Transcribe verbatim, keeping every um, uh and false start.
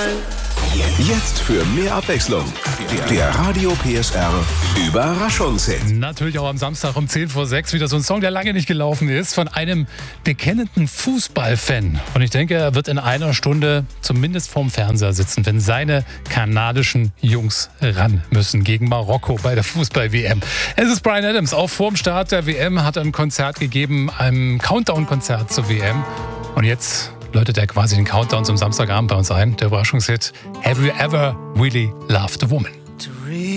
Jetzt für mehr Abwechslung. Der Radio P S R Überraschungshit. Natürlich auch am Samstag um zehn vor sechs wieder so ein Song, der lange nicht gelaufen ist, von einem bekennenden Fußballfan. Und ich denke, er wird in einer Stunde zumindest vorm Fernseher sitzen, wenn seine kanadischen Jungs ran müssen gegen Marokko bei der Fußball-W M. Es ist Bryan Adams. Auch vorm Start der W M hat er ein Konzert gegeben, ein Countdown-Konzert zur W M. Und jetzt läutet er quasi den Countdown zum Samstagabend bei uns ein. Der Überraschungshit Have You Ever Really Loved a Woman?